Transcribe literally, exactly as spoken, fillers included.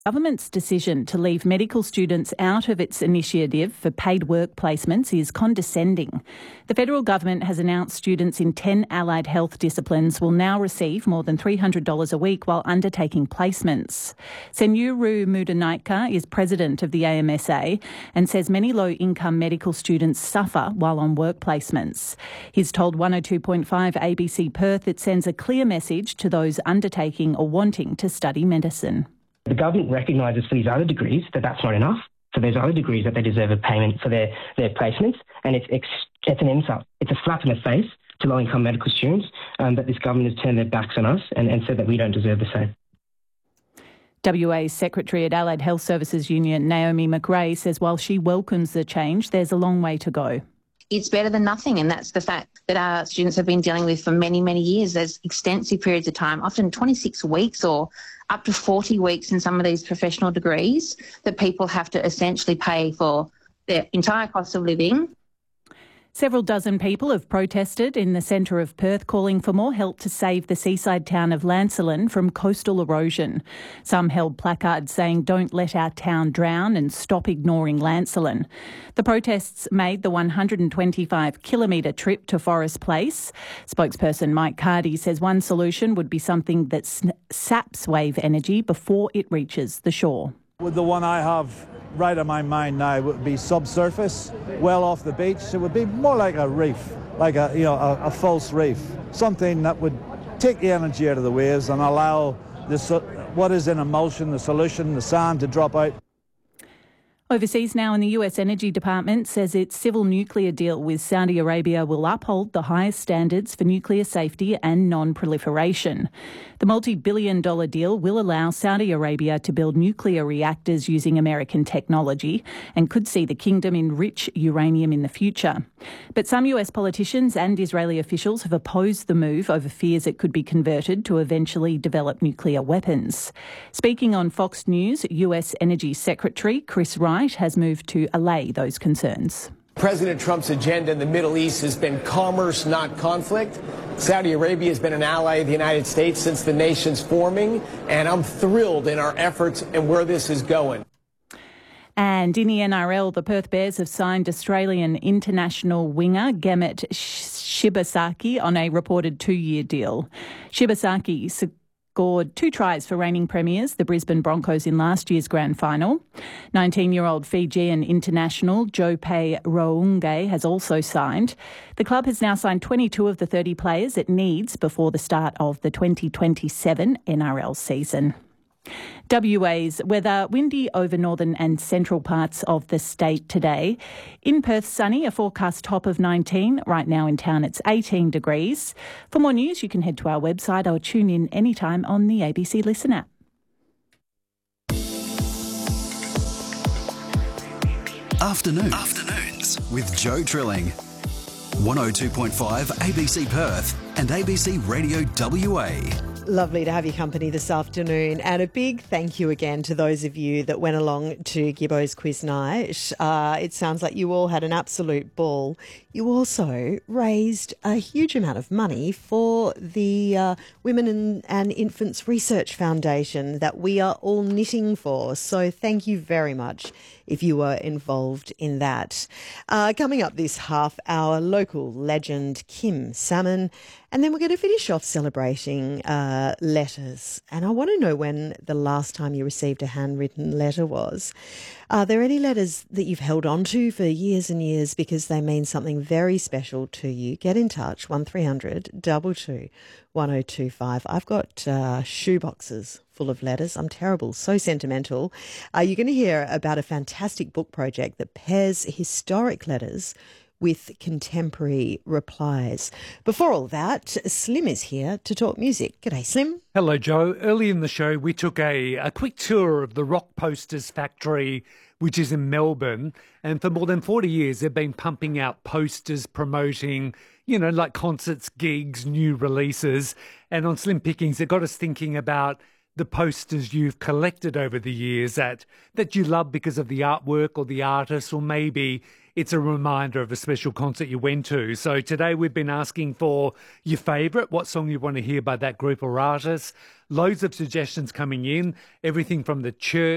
Government's decision to leave medical students out of its initiative for paid work placements is condescending. The federal government has announced students in ten allied health disciplines will now receive more than three hundred dollars a week while undertaking placements. Senuru Mudanaitka is president of the A M S A and says many low-income medical students suffer while on work placements. He's told one oh two point five A B C Perth it sends a clear message to those undertaking or wanting to study medicine. The government recognises for these other degrees that that's not enough. For those other degrees that they deserve a payment for their, their placements, and it's, it's, it's an insult. It's a slap in the face to low-income medical students um, that this government has turned their backs on us and, and said that we don't deserve the same. W A's Secretary at Allied Health Services Union, Naomi McRae, says while she welcomes the change, there's a long way to go. It's better than nothing, and that's the fact that our students have been dealing with for many, many years. There's extensive periods of time, often twenty-six weeks or up to forty weeks in some of these professional degrees, that people have to essentially pay for their entire cost of living. Several dozen people have protested in the centre of Perth, calling for more help to save the seaside town of Lancelin from coastal erosion. Some held placards saying, "Don't let our town drown" and "Stop ignoring Lancelin." The protests made the one hundred twenty-five kilometre trip to Forest Place. Spokesperson Mike Cardy says one solution would be something that saps wave energy before it reaches the shore. With the one I have right on my mind now would be subsurface, well off the beach. It would be more like a reef, like a you know a, a false reef, something that would take the energy out of the waves and allow this what is in emulsion, the solution, the sand, to drop out. Overseas now, and the U S Energy Department says its civil nuclear deal with Saudi Arabia will uphold the highest standards for nuclear safety and non-proliferation. The multi-billion dollar deal will allow Saudi Arabia to build nuclear reactors using American technology and could see the kingdom enrich uranium in the future. But some U S politicians and Israeli officials have opposed the move over fears it could be converted to eventually develop nuclear weapons. Speaking on Fox News, U S Energy Secretary Chris Wright has moved to allay those concerns. President Trump's agenda in the Middle East has been commerce, not conflict. Saudi Arabia has been an ally of the United States since the nation's forming, and I'm thrilled in our efforts and where this is going. And in the N R L, the Perth Bears have signed Australian international winger Gemet Shibasaki on a reported two-year deal. Shibasaki scored two tries for reigning premiers, the Brisbane Broncos, in last year's grand final. nineteen-year-old Fijian international Jope Rounge has also signed. The club has now signed twenty-two of the thirty players it needs before the start of the twenty twenty-seven N R L season. W A's weather: windy over northern and central parts of the state today. In Perth, sunny, a forecast top of nineteen. Right now in town, it's eighteen degrees. For more news, you can head to our website or tune in anytime on the A B C Listen app. Afternoons, Afternoons with Joe Trilling. one oh two point five A B C Perth and A B C Radio W A. Lovely to have your company this afternoon, and a big thank you again to those of you that went along to Gibbo's quiz night. Uh, it sounds like you all had an absolute ball. You also raised a huge amount of money for the uh, Women and, and Infants Research Foundation that we are all knitting for. So thank you very much if you were involved in that. Uh, coming up this half hour, local legend Kim Salmon. And then we're going to finish off celebrating uh, letters. And I want to know when the last time you received a handwritten letter was. Are there any letters that you've held on to for years and years because they mean something very special to you? Get in touch, one three hundred two two one oh two five. I've got uh, shoe boxes full of letters. I'm terrible, so sentimental. Uh, you're going to hear about a fantastic book project that pairs historic letters with contemporary replies. Before all that, Slim is here to talk music. G'day, Slim. Hello, Joe. Early in the show, we took a, a quick tour of the Rock Posters factory, which is in Melbourne. And for more than forty years, they've been pumping out posters promoting, you know, like concerts, gigs, new releases. And on Slim Pickings, it got us thinking about the posters you've collected over the years that, that you love because of the artwork or the artist, or maybe it's a reminder of a special concert you went to. So today we've been asking for your favourite, what song you want to hear by that group or artist. Loads of suggestions coming in, everything from the Church,